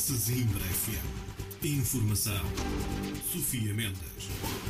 Sesimbra FM. Informação. Sofia Mendes.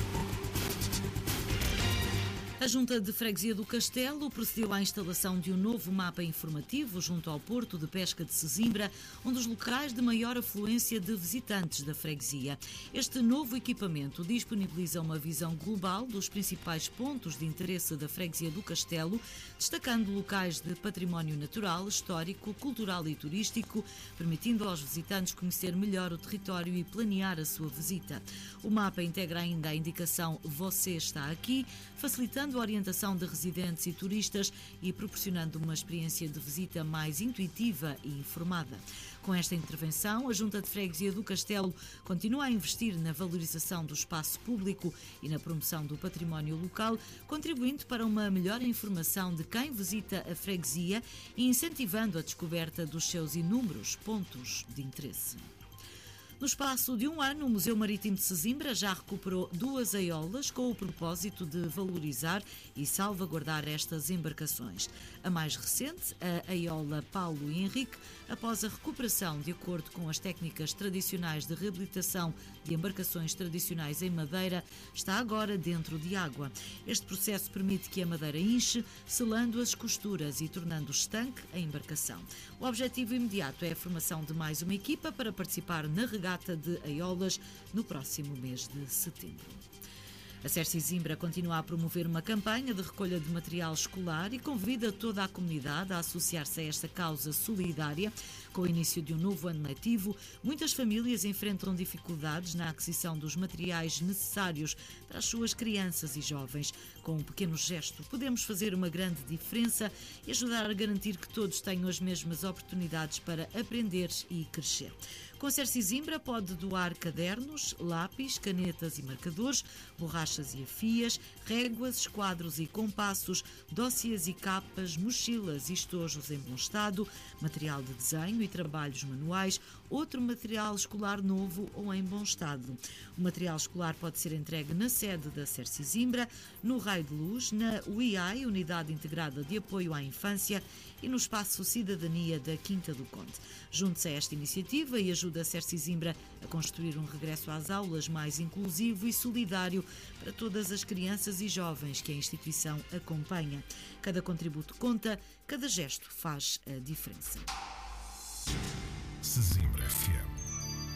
A Junta de Freguesia do Castelo procedeu à instalação de um novo mapa informativo junto ao Porto de Pesca de Sesimbra, um dos locais de maior afluência de visitantes da freguesia. Este novo equipamento disponibiliza uma visão global dos principais pontos de interesse da Freguesia do Castelo, destacando locais de património natural, histórico, cultural e turístico, permitindo aos visitantes conhecer melhor o território e planear a sua visita. O mapa integra ainda a indicação "Você está aqui", facilitando a orientação de residentes e turistas e proporcionando uma experiência de visita mais intuitiva e informada. Com esta intervenção, a Junta de Freguesia do Castelo continua a investir na valorização do espaço público e na promoção do património local, contribuindo para uma melhor informação de quem visita a freguesia e incentivando a descoberta dos seus inúmeros pontos de interesse. No espaço de um ano, o Museu Marítimo de Sesimbra já recuperou 2 aiolas com o propósito de valorizar e salvaguardar estas embarcações. A mais recente, a aiola Paulo e Henrique, após a recuperação de acordo com as técnicas tradicionais de reabilitação de embarcações tradicionais em madeira, está agora dentro de água. Este processo permite que a madeira inche, selando as costuras e tornando estanque a embarcação. O objetivo imediato é a formação de mais uma equipa para participar na regata de aiolas no próximo mês de setembro. A SER Sesimbra continua a promover uma campanha de recolha de material escolar e convida toda a comunidade a associar-se a esta causa solidária. Com o início de um novo ano letivo, muitas famílias enfrentam dificuldades na aquisição dos materiais necessários para as suas crianças e jovens. Com um pequeno gesto, podemos fazer uma grande diferença e ajudar a garantir que todos tenham as mesmas oportunidades para aprender e crescer. Com a SER Sesimbra pode doar cadernos, lápis, canetas e marcadores, borrachas e afias, réguas, esquadros e compassos, dossiês e capas, mochilas e estojos em bom estado, material de desenho e trabalhos manuais, outro material escolar novo ou em bom estado. O material escolar pode ser entregue na sede da SER Sesimbra, no Raio de Luz, na UIAI, Unidade Integrada de Apoio à Infância, e no Espaço Cidadania da Quinta do Conde. Junte-se a esta iniciativa e ajude a SER Sesimbra a construir um regresso às aulas mais inclusivo e solidário para todas as crianças e jovens que a instituição acompanha. Cada contributo conta, cada gesto faz a diferença. Sesimbra.